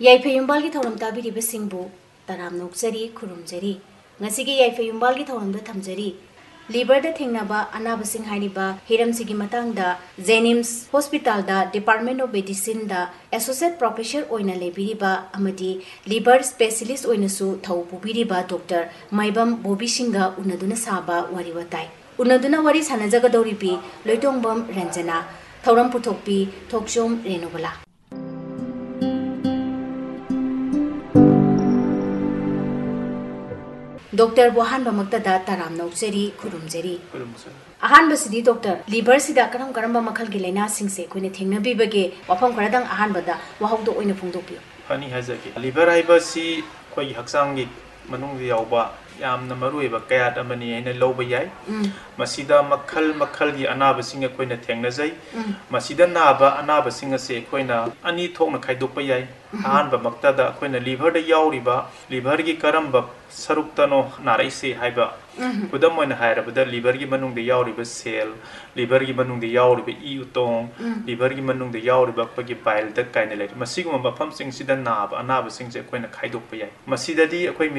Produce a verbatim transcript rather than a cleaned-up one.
ꯌꯥꯏꯐ ꯌꯨꯝꯕꯥꯜꯒꯤ ꯊꯧꯔꯝ ꯇꯥꯕꯤꯔꯤꯕꯁꯤꯡꯕꯨ ꯇꯔꯥꯝ ꯅꯣꯛꯆꯔꯤ ꯈꯨꯔꯨꯝꯖꯔꯤ ꯉꯁꯤꯒꯤ ꯌꯥꯏꯐ ꯌꯨꯝꯕꯥꯜꯒꯤ ꯊꯧꯔꯝꯗ ꯊꯝꯖꯔꯤ ꯂꯤꯚꯔꯗ ꯊꯦꯡꯅꯕ ꯑꯅꯥꯕꯁꯤꯡ ꯍꯥꯏꯔꯤꯕ ꯍꯤꯔꯝꯁꯤꯒꯤ ꯃꯇꯥꯡꯗ ꯖꯦꯅꯤꯝꯁ ꯍꯣꯁꯄꯤꯇꯥꯜꯗ ꯗꯤꯄꯥꯔꯠꯃꯦꯟꯠ ꯑꯣꯐ ꯃꯦꯗꯤꯁꯤꯟꯗ ꯑꯦꯁꯣꯁꯤꯌꯦꯠ ꯄ꯭ꯔꯣꯐꯦꯁꯔ ꯑꯣꯏꯅ ꯂꯩꯕꯤꯔꯤꯕ ꯑꯃꯗꯤ ꯂꯤꯚꯔ ꯁ꯭ꯄꯦꯁꯤꯌꯦꯂꯤꯁꯠ ꯑꯣꯏꯅꯁꯨ ꯊꯧ ꯄꯨꯕꯤꯔꯤꯕ ꯗꯣꯛꯇꯔ ꯃꯥꯏꯕꯝ ꯕꯣꯕꯤ ꯁꯤꯡꯒ ꯎꯅꯗꯨꯅ ꯁꯥꯕ ꯋꯥꯔꯤ ꯋꯥꯇꯥꯏ ꯎꯅꯗꯨꯅ ꯋꯥꯔꯤ ꯁꯥꯅꯖꯒꯗꯧꯔꯤꯕꯤ ꯂꯣꯏꯇꯣꯡꯕꯝ ꯔꯟꯖꯅꯥ ꯊꯧꯔꯝ ꯄꯨꯊꯣꯛꯄꯤ ꯊꯣꯛꯆꯣꯝ ꯔꯦꯅꯨꯕꯂꯥ डॉक्टर बहानबमक्तदा तराम नौचरी खुरुमजरी अहानबसिदी डॉक्टर लिवर सिदा करम करम मखल की लेना सिंसे कोइने थेंगनबीबगे वफम खरदंग अहानबदा वहाउदो ओइने फोंदोपियो फनी हाजगे लिवर हाइबसी कोई हक्सांगी मनुंग यावबा यामना मरुएबा कयात अमनी हैने लौबा याय मसिदा मखल मखल की अनाबसिंग कोइने थेंगनजै मसिदा नाबा अनाबसिंग से कोइना अनि थोकना खाइदोपा याय अहानबा मक्तदा कोइना लिवर दा यावरिबा लिवर की करम सरुक्तनो नाराइसे हाइबा खुदम ओइना हायरबदा लिवर की मनुंग दा यावरिबा सेल लिवर की मनुंग दा यावरिबा ई उतोंग लिवर की मनुंग दा यावरिबा पगी बाइल दा काइने ले मसिगुम मफम सिंग सिदा नाबा अनाबसिंग से कोइना खाइदोपा याय मसिदादी अखोइ